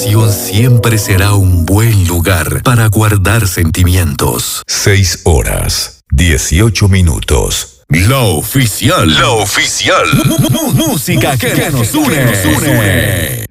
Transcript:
Siempre será un buen lugar para guardar sentimientos. 6:18. La oficial. La oficial. Música que nos une.